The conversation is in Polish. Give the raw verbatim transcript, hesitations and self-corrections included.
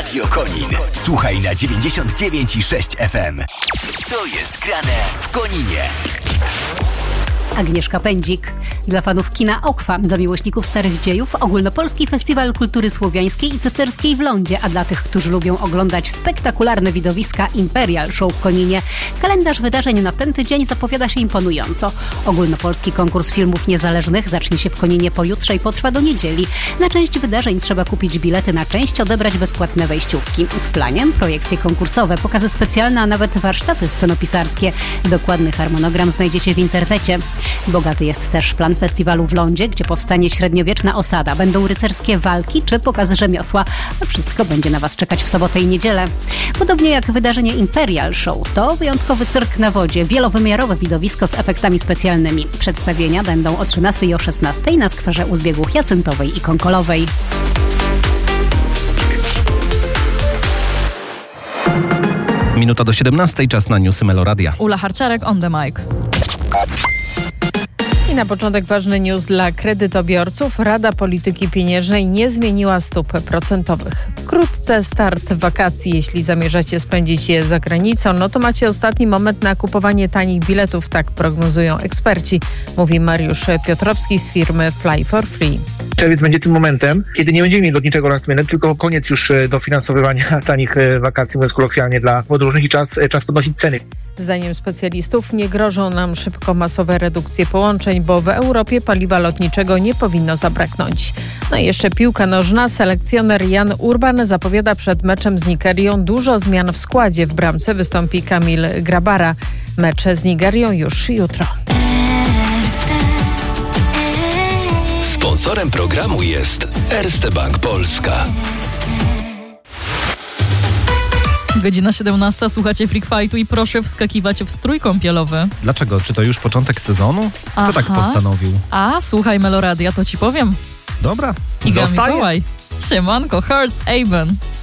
Radio Konin. Słuchaj na dziewięćdziesiąt dziewięć i sześć F M. Co jest grane w Koninie? Agnieszka Pędzik. Dla fanów kina Okwa, dla miłośników starych dziejów Ogólnopolski Festiwal Kultury Słowiańskiej i Cysterskiej w Lądzie, a dla tych, którzy lubią oglądać spektakularne widowiska Imperial Show w Koninie. Kalendarz wydarzeń na ten tydzień zapowiada się imponująco. Ogólnopolski konkurs filmów niezależnych zacznie się w Koninie pojutrze i potrwa do niedzieli. Na część wydarzeń trzeba kupić bilety, na część odebrać bezpłatne wejściówki. W planie projekcje konkursowe, pokazy specjalne, a nawet warsztaty scenopisarskie. Dokładny harmonogram znajdziecie w internecie. Bogaty jest też plan festiwalu w Lądzie, gdzie powstanie średniowieczna osada. Będą rycerskie walki czy pokazy rzemiosła. A wszystko będzie na Was czekać w sobotę i niedzielę. Podobnie jak wydarzenie Imperial Show, to wyjątkowy cyrk na wodzie, wielowymiarowe widowisko z efektami specjalnymi. Przedstawienia będą o trzynastej i o szesnastej na skwerze u zbiegów Jacyntowej i Konkolowej. Minuta do siedemnastej, czas na newsy Meloradia. Ula Harciarek on the mic. I na początek ważny news dla kredytobiorców. Rada Polityki Pieniężnej nie zmieniła stóp procentowych. Wkrótce start wakacji. Jeśli zamierzacie spędzić je za granicą, no to macie ostatni moment na kupowanie tanich biletów, tak prognozują eksperci, mówi Mariusz Piotrowski z firmy Fly for Free. Czerwiec będzie tym momentem, kiedy nie będziemy mieli lotniczego last minute, tylko koniec już dofinansowywania tanich wakacji, mówiąc kolokwialnie, dla podróżnych i czas, czas podnosić ceny. Zdaniem specjalistów nie grożą nam szybko masowe redukcje połączeń, bo w Europie paliwa lotniczego nie powinno zabraknąć. No i jeszcze piłka nożna. Selekcjoner Jan Urban zapowiada przed meczem z Nigerią dużo zmian w składzie. W bramce wystąpi Kamil Grabara. Mecz z Nigerią już jutro. Sponsorem programu jest Erste Bank Polska. Godzina siedemnasta, słuchacie Freak Fightu i proszę wskakiwać w strój kąpielowy. Dlaczego? Czy to już początek sezonu? Kto Aha. tak postanowił? A, słuchaj Meloradia, to ci powiem. Dobra, Iga zostaje. Mikołaj. Siemanko, Hearts Aben.